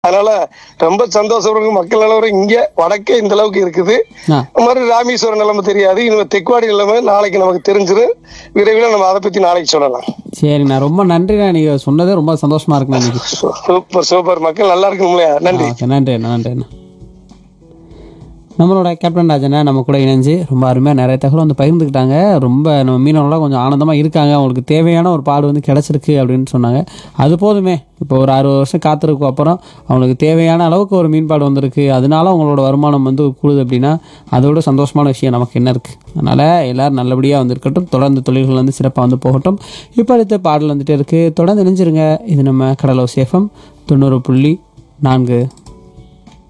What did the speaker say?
அதனால ரொம்ப சந்தோஷம் இருக்கு. மக்கள் நிலவரம் இங்க வடக்கே இந்த அளவுக்கு இருக்குது. ஆ இந்த மாதிரி ராமேஸ்வரம் நிலைமை தெரியாது. இனிமே தெக்குவாடி நிலைமை நாளைக்கு நமக்கு தெரிஞ்சிடும். விரைவில் நம்ம அதை பத்தி நாளைக்கு சொல்லலாம். சரிண்ணா, ரொம்ப நன்றிண்ணா. நீங்கள் சொன்னதே ரொம்ப சந்தோஷமா இருக்குண்ணா இன்னைக்கு. Super super. மக்கள் நல்லா இருக்கணும்லையா? நன்றி. ஓகே, நன்றிண்ணா, நன்றிண்ணா. நம்மளோட கேப்டன் ராஜனை நம்ம கூட இணைஞ்சு ரொம்ப அருமையாக நிறைய தகவல் வந்து பகிர்ந்துக்கிட்டாங்க. ரொம்ப நம்ம மீனவர்களாம் கொஞ்சம் ஆனந்தமாக இருக்காங்க. அவங்களுக்கு தேவையான ஒரு பாடு வந்து கிடச்சிருக்கு அப்படின்னு சொன்னாங்க. அது போதுமே. இப்போ ஒரு 60 வருஷம் காத்திருக்கும் அப்புறம் அவங்களுக்கு தேவையான அளவுக்கு ஒரு மீன்பாடு வந்திருக்கு. அதனால அவங்களோட வருமானம் வந்து கூடுது அப்படின்னா அதோட சந்தோஷமான விஷயம் நமக்கு என்ன இருக்குது? அதனால் எல்லோரும் நல்லபடியாக வந்து இருக்கட்டும். தொடர்ந்து தொழில்கள் வந்து சிறப்பாக வந்து போகட்டும். இப்போ அடுத்த பாடல் வந்துகிட்டே இருக்குது. தொடர்ந்து இணைஞ்சிருங்க. இது நம்ம கடலோசை FM 90.4.